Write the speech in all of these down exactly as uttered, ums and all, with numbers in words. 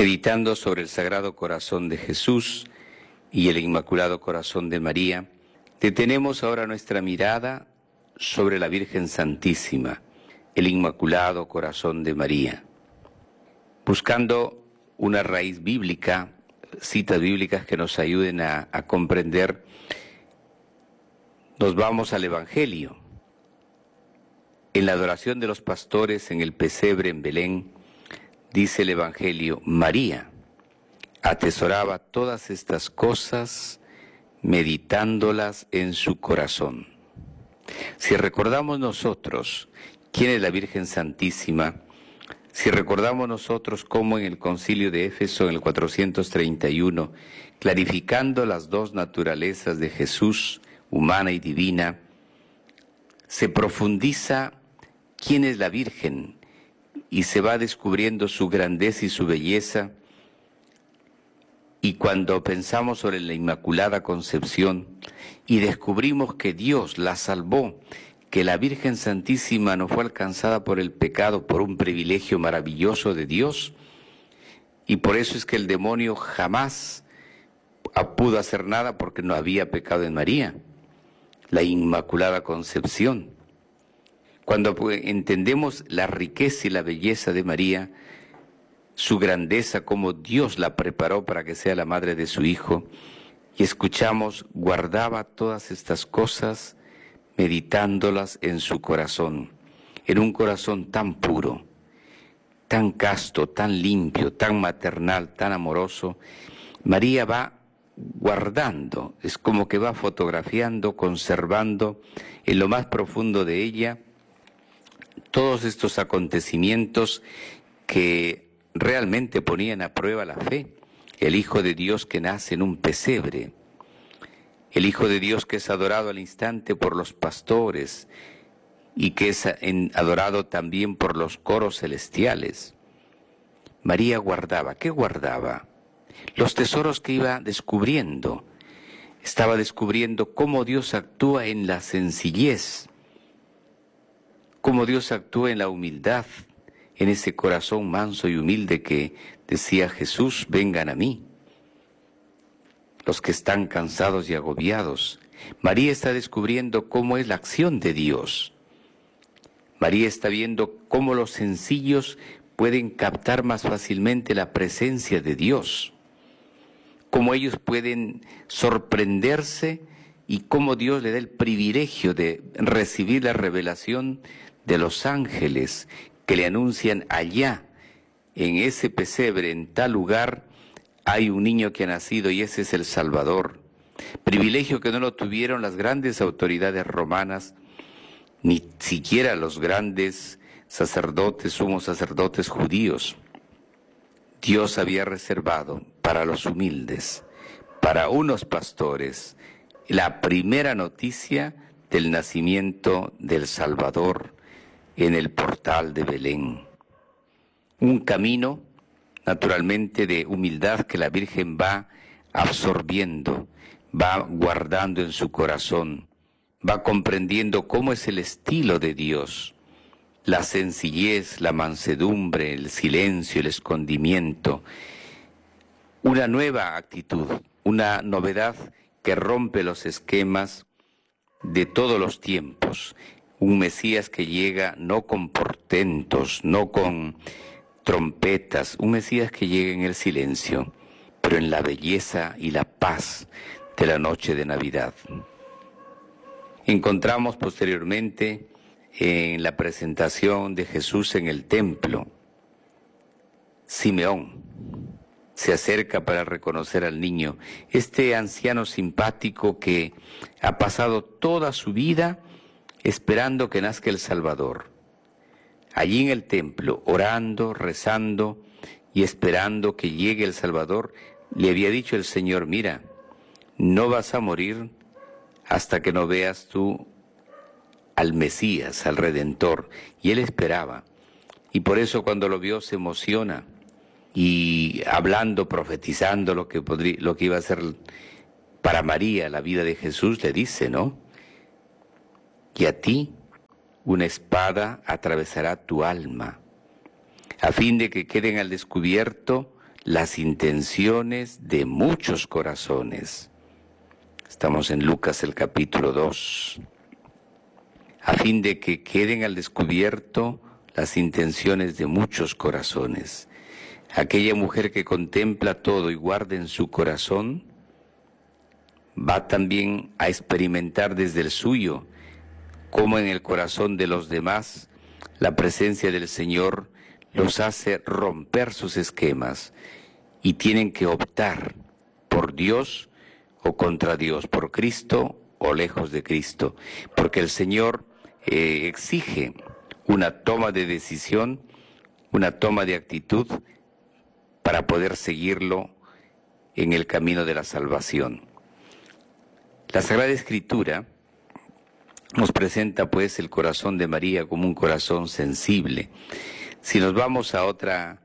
Meditando sobre el Sagrado Corazón de Jesús y el Inmaculado Corazón de María, detenemos ahora nuestra mirada sobre la Virgen Santísima, el Inmaculado Corazón de María, buscando una raíz bíblica, citas bíblicas que nos ayuden a, a comprender. Nos vamos al Evangelio. En la adoración de los pastores en el pesebre en Belén, dice el Evangelio, María atesoraba todas estas cosas, meditándolas en su corazón. Si recordamos nosotros quién es la Virgen Santísima, si recordamos nosotros cómo en el Concilio de Éfeso, en el cuatrocientos treinta y uno, clarificando las dos naturalezas de Jesús, humana y divina, se profundiza quién es la Virgen, y se va descubriendo su grandeza y su belleza. Y cuando pensamos sobre la Inmaculada Concepción y descubrimos que Dios la salvó, que la Virgen Santísima no fue alcanzada por el pecado, por un privilegio maravilloso de Dios, y por eso es que el demonio jamás pudo hacer nada porque no había pecado en María, la Inmaculada Concepción. Cuando entendemos la riqueza y la belleza de María, su grandeza, como Dios la preparó para que sea la madre de su Hijo, y escuchamos, guardaba todas estas cosas, meditándolas en su corazón, en un corazón tan puro, tan casto, tan limpio, tan maternal, tan amoroso. María va guardando, es como que va fotografiando, conservando en lo más profundo de ella todos estos acontecimientos que realmente ponían a prueba la fe. El Hijo de Dios que nace en un pesebre, el Hijo de Dios que es adorado al instante por los pastores y que es adorado también por los coros celestiales. María guardaba, ¿qué guardaba? Los tesoros que iba descubriendo. Estaba descubriendo cómo Dios actúa en la sencillez, cómo Dios actúa en la humildad, en ese corazón manso y humilde que decía Jesús, vengan a mí, los que están cansados y agobiados. María está descubriendo cómo es la acción de Dios. María está viendo cómo los sencillos pueden captar más fácilmente la presencia de Dios, cómo ellos pueden sorprenderse y cómo Dios le da el privilegio de recibir la revelación de los ángeles que le anuncian allá, en ese pesebre, en tal lugar, hay un niño que ha nacido y ese es el Salvador. Privilegio que no lo tuvieron las grandes autoridades romanas, ni siquiera los grandes sacerdotes, sumos sacerdotes judíos. Dios había reservado para los humildes, para unos pastores, la primera noticia del nacimiento del Salvador en el portal de Belén. Un camino, naturalmente, de humildad que la Virgen va absorbiendo, va guardando en su corazón, va comprendiendo cómo es el estilo de Dios, la sencillez, la mansedumbre, el silencio, el escondimiento, una nueva actitud, una novedad que rompe los esquemas de todos los tiempos. Un Mesías que llega no con portentos, no con trompetas, un Mesías que llega en el silencio, pero en la belleza y la paz de la noche de Navidad. Encontramos posteriormente en la presentación de Jesús en el templo, Simeón se acerca para reconocer al niño, este anciano simpático que ha pasado toda su vida esperando que nazca el Salvador. Allí en el templo, orando, rezando y esperando que llegue el Salvador, le había dicho el Señor, mira, no vas a morir hasta que no veas tú al Mesías, al Redentor. Y él esperaba. Y por eso cuando lo vio se emociona y hablando, profetizando lo que, podría, lo que iba a ser para María la vida de Jesús, le dice, ¿no? Y a ti una espada atravesará tu alma, a fin de que queden al descubierto las intenciones de muchos corazones. Estamos en Lucas el capítulo dos. A fin de que queden al descubierto las intenciones de muchos corazones. Aquella mujer que contempla todo y guarda en su corazón, va también a experimentar desde el suyo, cómo en el corazón de los demás, la presencia del Señor los hace romper sus esquemas y tienen que optar por Dios o contra Dios, por Cristo o lejos de Cristo, porque el Señor eh, exige una toma de decisión, una toma de actitud para poder seguirlo en el camino de la salvación. La Sagrada Escritura nos presenta pues el corazón de María como un corazón sensible. Si nos vamos a otra,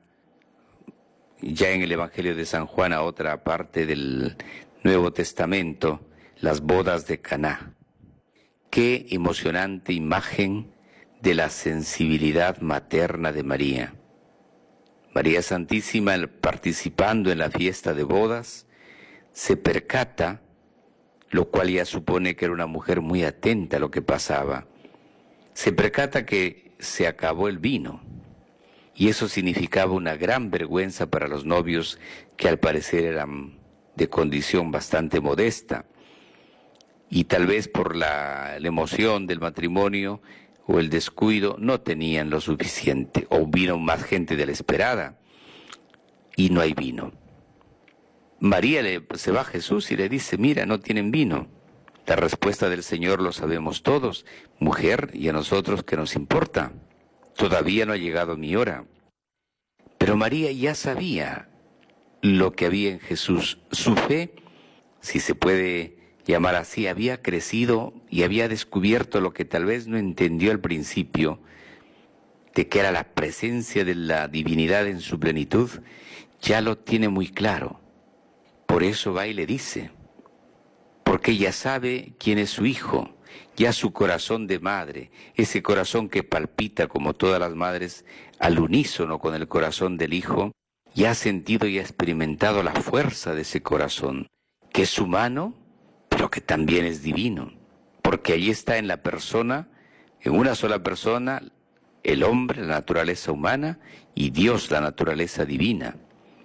ya en el Evangelio de San Juan, a otra parte del Nuevo Testamento, las bodas de Caná. Qué emocionante imagen de la sensibilidad materna de María. María Santísima, participando en la fiesta de bodas, se percata, lo cual ya supone que era una mujer muy atenta a lo que pasaba. Se percata que se acabó el vino, y eso significaba una gran vergüenza para los novios, que al parecer eran de condición bastante modesta, y tal vez por la, la emoción del matrimonio o el descuido no tenían lo suficiente, o vino más gente de la esperada, y no hay vino. María le, se va a Jesús y le dice, mira, no tienen vino. La respuesta del Señor lo sabemos todos, mujer, y a nosotros ¿qué nos importa? Todavía no ha llegado mi hora. Pero María ya sabía lo que había en Jesús. Su fe, si se puede llamar así, había crecido y había descubierto lo que tal vez no entendió al principio, de que era la presencia de la divinidad en su plenitud, ya lo tiene muy claro. Por eso va y le dice, porque ya sabe quién es su hijo, ya su corazón de madre, ese corazón que palpita como todas las madres al unísono con el corazón del hijo, ya ha sentido y ha experimentado la fuerza de ese corazón, que es humano, pero que también es divino, porque allí está en la persona, en una sola persona, el hombre, la naturaleza humana, y Dios, la naturaleza divina.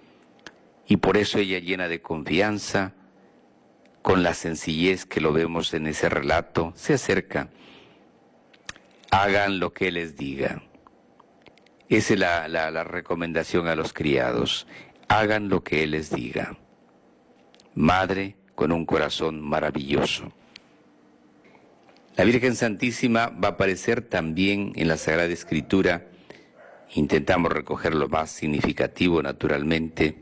Y por eso ella, llena de confianza, con la sencillez que lo vemos en ese relato, se acerca. Hagan lo que Él les diga. Esa es la, la, la recomendación a los criados. Hagan lo que Él les diga. Madre con un corazón maravilloso. La Virgen Santísima va a aparecer también en la Sagrada Escritura. Intentamos recoger lo más significativo, naturalmente,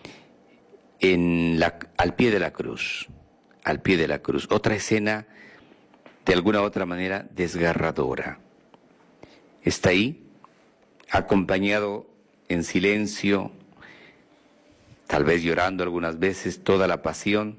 en la, al pie de la cruz. Al pie de la cruz. Otra escena, de alguna u otra manera, desgarradora. Está ahí, acompañado en silencio, tal vez llorando algunas veces, toda la pasión.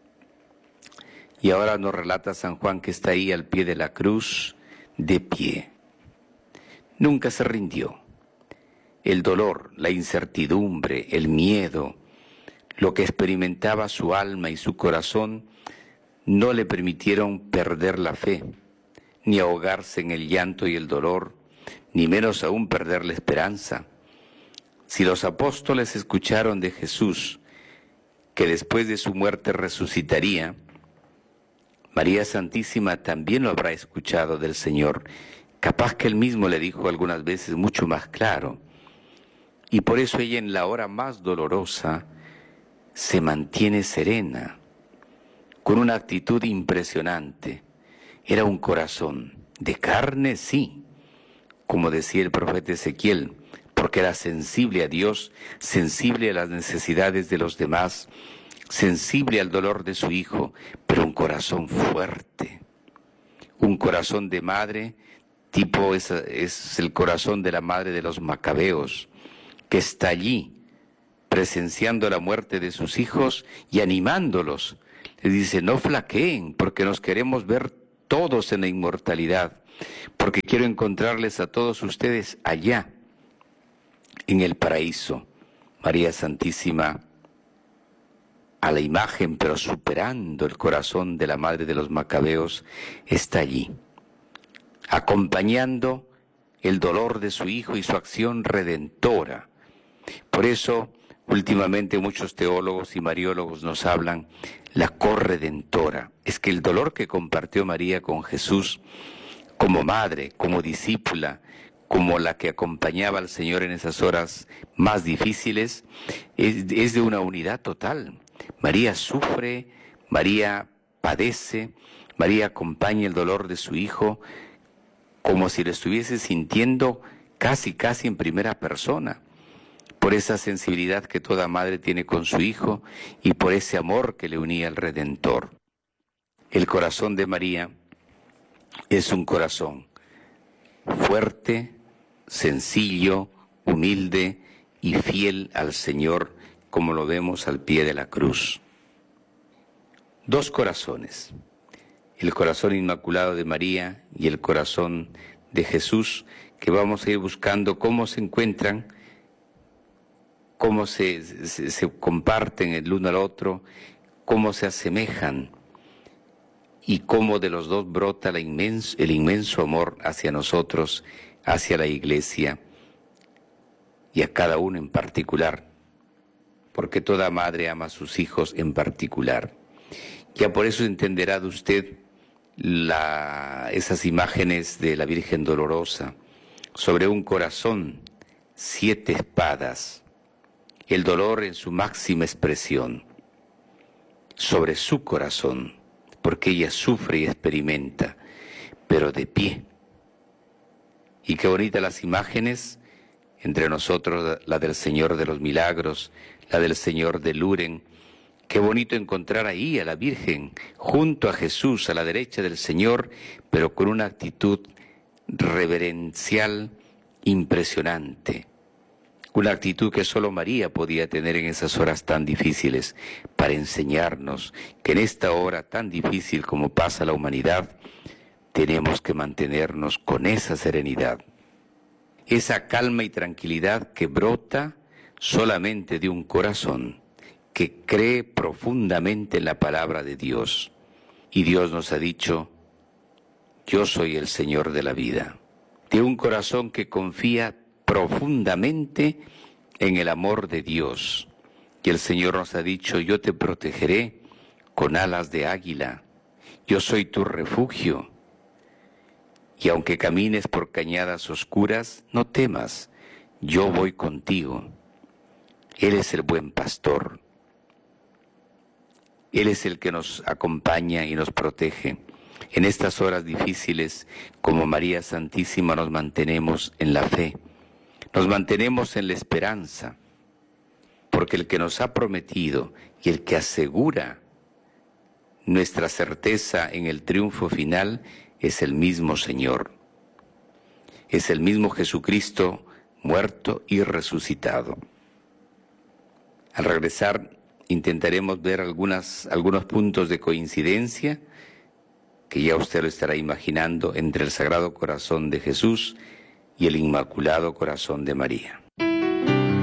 Y ahora nos relata San Juan que está ahí al pie de la cruz, de pie. Nunca se rindió. El dolor, la incertidumbre, el miedo, lo que experimentaba su alma y su corazón, no le permitieron perder la fe, ni ahogarse en el llanto y el dolor, ni menos aún perder la esperanza. Si los apóstoles escucharon de Jesús que después de su muerte resucitaría, María Santísima también lo habrá escuchado del Señor. Capaz que Él mismo le dijo algunas veces mucho más claro. Y por eso ella, en la hora más dolorosa, se mantiene serena, con una actitud impresionante. Era un corazón de carne, sí, como decía el profeta Ezequiel, porque era sensible a Dios, sensible a las necesidades de los demás, sensible al dolor de su hijo, pero un corazón fuerte, un corazón de madre, tipo es, es el corazón de la madre de los macabeos, que está allí, presenciando la muerte de sus hijos y animándolos. Les dice, no flaqueen, porque nos queremos ver todos en la inmortalidad, porque quiero encontrarles a todos ustedes allá, en el paraíso. María Santísima, a la imagen, pero superando el corazón de la Madre de los Macabeos, está allí, acompañando el dolor de su Hijo y su acción redentora. Por eso, últimamente muchos teólogos y mariólogos nos hablan la corredentora. Es que el dolor que compartió María con Jesús, como madre, como discípula, como la que acompañaba al Señor en esas horas más difíciles, es, es de una unidad total. María sufre, María padece, María acompaña el dolor de su Hijo como si lo estuviese sintiendo casi, casi en primera persona, por esa sensibilidad que toda madre tiene con su Hijo y por ese amor que le unía al Redentor. El corazón de María es un corazón fuerte, sencillo, humilde y fiel al Señor, como lo vemos al pie de la cruz. Dos corazones, el corazón inmaculado de María y el corazón de Jesús, que vamos a ir buscando cómo se encuentran, cómo se, se, se comparten el uno al otro, cómo se asemejan y cómo de los dos brota la inmenso, el inmenso amor hacia nosotros, hacia la Iglesia y a cada uno en particular, porque toda madre ama a sus hijos en particular. Ya por eso entenderá de usted la, esas imágenes de la Virgen Dolorosa sobre un corazón, siete espadas, el dolor en su máxima expresión, sobre su corazón, porque ella sufre y experimenta, pero de pie. Y qué bonitas las imágenes, entre nosotros la del Señor de los Milagros, la del Señor de Luren. Qué bonito encontrar ahí a la Virgen, junto a Jesús, a la derecha del Señor, pero con una actitud reverencial impresionante. Una actitud que solo María podía tener en esas horas tan difíciles, para enseñarnos que en esta hora tan difícil como pasa la humanidad, tenemos que mantenernos con esa serenidad, esa calma y tranquilidad que brota solamente de un corazón que cree profundamente en la palabra de Dios. Y Dios nos ha dicho: yo soy el Señor de la vida. De un corazón que confía profundamente en el amor de Dios. Y el Señor nos ha dicho: yo te protegeré con alas de águila. Yo soy tu refugio. Y aunque camines por cañadas oscuras, no temas, yo voy contigo. Él es el buen pastor. Él es el que nos acompaña y nos protege. En estas horas difíciles, como María Santísima, nos mantenemos en la fe, nos mantenemos en la esperanza, porque el que nos ha prometido y el que asegura nuestra certeza en el triunfo final es el mismo Señor. Es el mismo Jesucristo muerto y resucitado. Al regresar intentaremos ver algunas, algunos puntos de coincidencia que ya usted lo estará imaginando entre el Sagrado Corazón de Jesús y el Inmaculado Corazón de María.